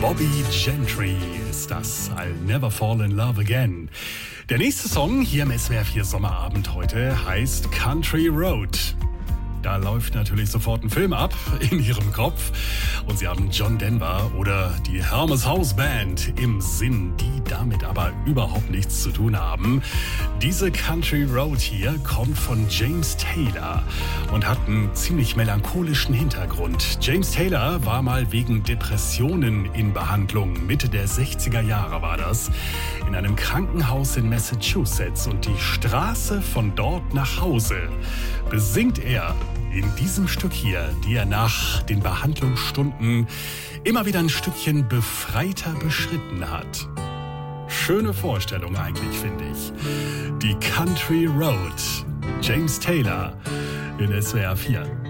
Bobby Gentry ist das. I'll never fall in love again. Der nächste Song hier im SWR 4 Sommerabend heute heißt Country Road. Da läuft natürlich sofort ein Film ab in ihrem Kopf. Und sie haben John Denver oder die Hermes House Band im Sinn, die damit aber überhaupt nichts zu tun haben. Diese Country Road hier kommt von James Taylor und hat einen ziemlich melancholischen Hintergrund. James Taylor war mal wegen Depressionen in Behandlung. Mitte der 60er Jahre war das. In einem Krankenhaus in Massachusetts. Und die Straße von dort nach Hause besingt er in diesem Stück hier, die er nach den Behandlungsstunden immer wieder ein Stückchen befreiter beschritten hat. Schöne Vorstellung eigentlich, finde ich. Die Country Road. James Taylor in SWR 4.